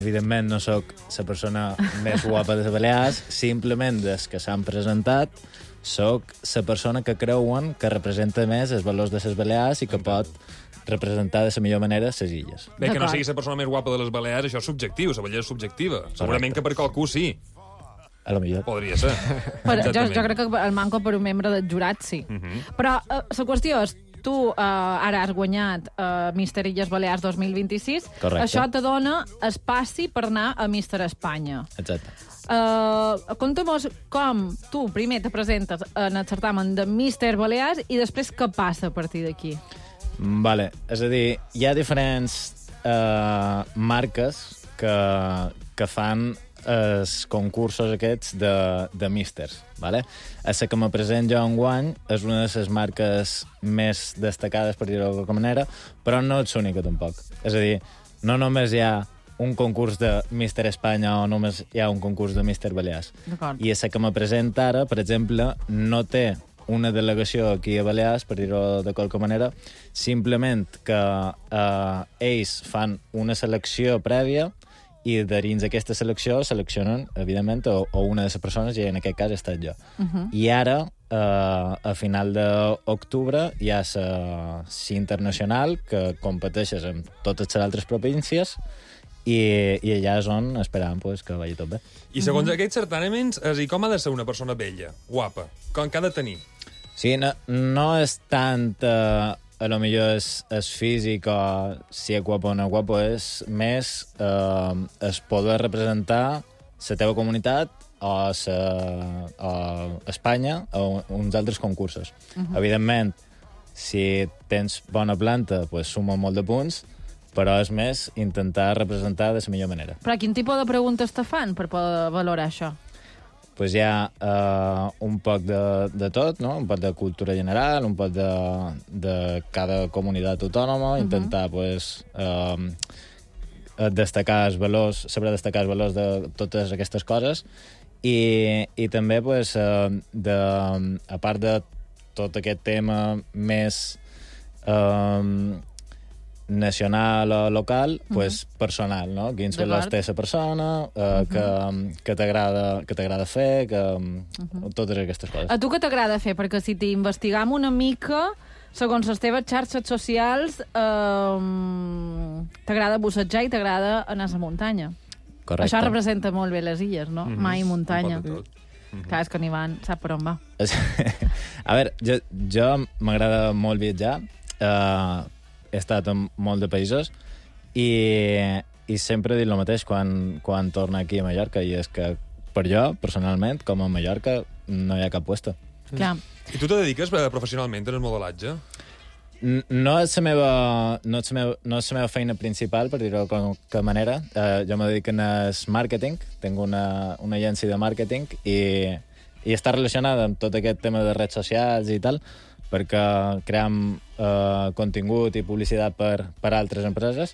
Evidentment no sóc la persona més guapa de les Balears, simplement des que s'han presentat sóc la persona que creuen que representa més els valors de les Balears i que pot representar de la millor manera les illes. Bé, que no sigui la persona més guapa de les Balears, això és subjectiu, la bellesa és subjectiva. Segurament que per qualcú sí. A lo millor. Podria ser. Jo crec que el manco per un membre del jurat sí. Però la qüestió és, tu ara has guanyat Mister Illes Balears 2026. Correcte. Això te dona espaci per anar a Mister Espanya. Exacte. Conta'm com tu primer te presentes en el certamen de Mister Balears i després què passa a partir d'aquí. Vale. És a dir, hi ha diferents marques que fan els concursos aquests de místers, vale? A la que me present jo enguany és una de les marques més destacades, per dir-ho d'alguna manera, però no és l'única, tampoc. És a dir, no només hi ha un concurs de Míster Espanya o només hi ha un concurs de Míster Balears. I a la que me present ara, per exemple, no té una delegació aquí a Balears, per dir-ho de qualque manera, simplement que ells fan una selecció prèvia i dins d'aquesta selecció seleccionen, evidentment, o una de les persones, i en aquest cas he estat jo. I ara, a final d'octubre, hi ha la internacional, que competeixes amb totes les altres províncies, i allà és on esperàvem que vagi tot bé. I segons aquests certàmens, com ha de ser una persona bella, guapa? Com que ha de tenir? Sí, no és tant... a lo millor és físic o si és guapo o no guapo, és més es poder representar la teva comunitat o Espanya o uns altres concursos. Evidentment, si tens bona planta, pues suma molt de punts, però és més intentar representar de la millor manera. Però quin tipus de preguntes te fan per poder valorar això? Pues hi ha un poc de tot, no? Un poc de cultura general, un poc de cada comunitat autònoma, intentar destacar els valors, saber destacar els valors de totes aquestes coses, i també, a part de tot aquest tema més nacional o local, personal, no? Quins valors té la persona, que t'agrada fer, totes aquestes coses. A tu què t'agrada fer? Perquè si t'investigam una mica, segons les teves xarxes socials, t'agrada bussejar i t'agrada anar a la muntanya. Correcte. Això representa molt bé les illes, no? Mai muntanya. Clar, és que n'hi van, sap per on va. A veure, jo m'agrada molt viatjar, he estat en molt de països i sempre he dit el mateix quan torno aquí a Mallorca, i és que per jo, personalment, com a Mallorca, no hi ha cap puesto. Clar. I tu te dediques professionalment en el modelatge? No és la meva feina principal, per dir-ho de qualque manera. Jo me dedico al màrqueting, tinc una agència de màrqueting i està relacionada amb tot aquest tema de redes socials i tal, perquè cream contingut i publicitat per altres empreses,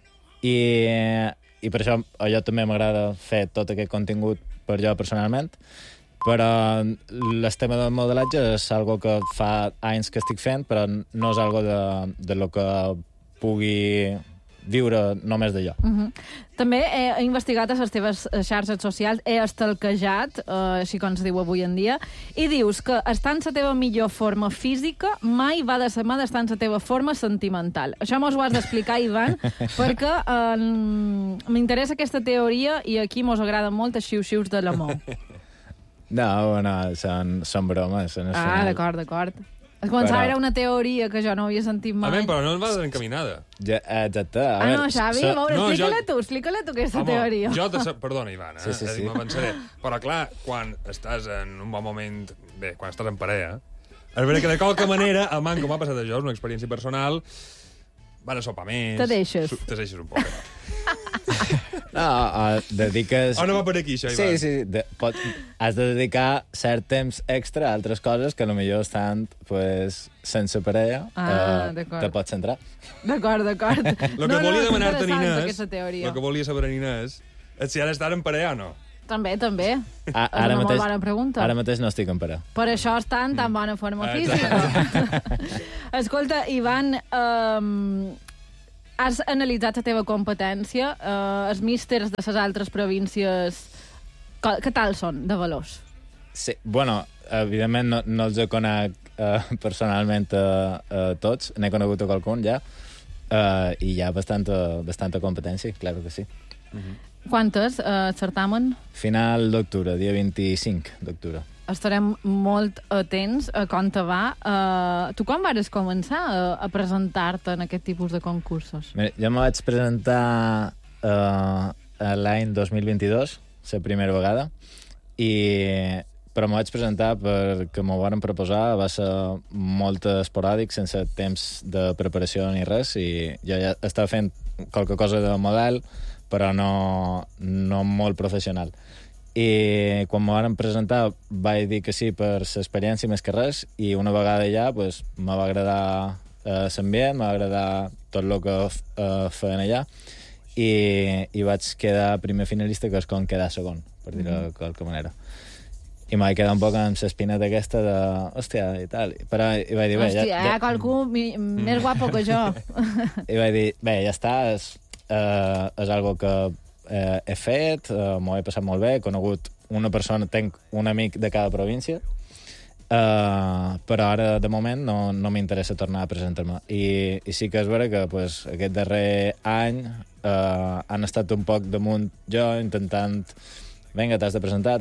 i per això a jo també m'agrada fer tot aquest contingut per jo personalment, però el tema del modelatge és algo que fa anys que estic fent, però no és algo de lo que pugui viure només d'allò. També he investigat a les teves xarxes socials, he estalquejat, així com es diu avui en dia, i dius que estar en la teva millor forma física mai va de la mà d'estar en la teva forma sentimental. Això mos ho has d'explicar, Ivan, perquè m'interessa aquesta teoria i aquí mos agraden molt els xiu-xius de l'amor. No, són bromes. D'acord. Es començava era una teoria que jo no havia sentit mai. Però no va desencaminada. Exacte. No, Xavi, a veure, explica-la tu aquesta teoria. Perdona, Ivan, sí. m'avançaré. Però clar, quan estàs en un bon moment, quan estàs en parella, és veritat que de qualque manera, a man, com ha passat això, és una experiència personal, van a sopar més... Te deixes un poc. No, dediques... no va per aquí, això, Ivan? Sí. Has de dedicar cert temps extra a altres coses que potser estan sense parella. Te pots centrar. D'acord. El que volia demanar-te, Nina, el que volia saber, Nina, és si ara estar en parella o no. També. És Ara una molt bona pregunta. Ara mateix no estic en parella. Per això està en tan bona forma física. Escolta, Ivan, has analitzat la teva competència, els místers de les altres províncies, què tal són, de valors? Sí, bueno, evidentment no els conec personalment tots, n'he conegut a qualcun ja, i hi ha bastanta competència, claro que sí. Quantes certamen? Final d'octubre, dia 25 d'octubre. Estarem molt atents a com te va. Tu quan vas començar a presentar-te en aquest tipus de concursos? Mira, jo me vaig presentar l'any 2022, la primera vegada, però me vaig presentar perquè m'ho van proposar, va ser molt esporàdic, sense temps de preparació ni res, i jo ja estava fent qualque cosa de model, però no molt professional. I quan m'ho van presentar vaig dir que sí per l'experiència més que res, i una vegada ja pues, me va agradar l'ambient, m'ha agradar tot el que feien allà, i vaig quedar primer finalista, que és com quedar segon, per dir-ho de qualque manera. I m'ha quedat un poc amb l'espineta aquesta de... Hòstia, i tal. Però i vaig dir... Hòstia, hi ha qualcú més guapo que jo. I vaig dir, bé, ja està, és algo que he fet, m'ho he passat molt bé, he conegut una persona, tenc un amic de cada província, però ara, de moment, no m'interessa tornar a presentar-me. I sí que és vera que pues, aquest darrer any han estat un poc damunt jo, intentant... Vinga, t'has de presentar,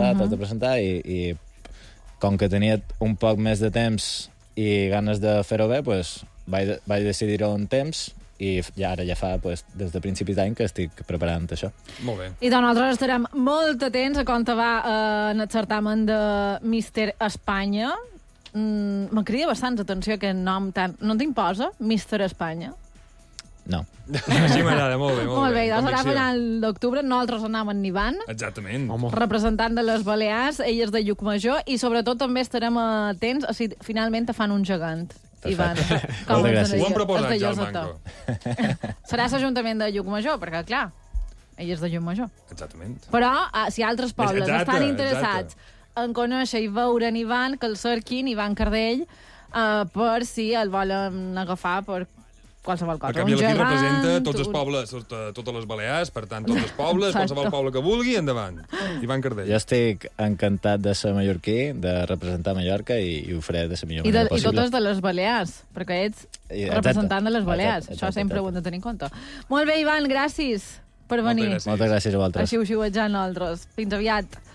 i com que tenia un poc més de temps i ganes de fer-ho bé, pues, vaig decidir-ho un temps, i ara ja fa des de principis d'any que estic preparant això. Molt bé. I doncs nosaltres estarem molt atents a com te va en el certamen de Míster Espanya. Me crida bastant atenció aquest nom tan... No t'imposa, Míster Espanya? No. Així m'agrada, molt bé. Molt bé, doncs serà a final d'octubre, nosaltres anàvem Nivan, Exactament. representant de les Balears, elles de Llucmajor, i sobretot també estarem atents a si finalment te fan un gegant. Ivan, Moltes gràcies. Ho han proposat ja al Manco. Serà l'Ajuntament de Llucmajor, perquè, clar, ell és de Llucmajor. Exactament. Però, si altres pobles Exacte, estan interessats en conèixer i veure en Ivan, que el cerquin, Ivan Cardell, per si el volen agafar per qualsevol cosa. El Camí aquí representa tots els pobles, totes les Balears, per tant, tots els pobles, qualsevol poble que vulgui, endavant. Ivan Cardell. Jo estic encantat de ser mallorquí, de representar Mallorca, i ho faré de la millor manera possible. I totes de les Balears, perquè ets representant de les Balears. Això sempre ho hem de tenir en compte. Molt bé, Ivan, gràcies per venir. Moltes gràcies a vosaltres. Així ho xiuetjant nosaltres. Fins aviat.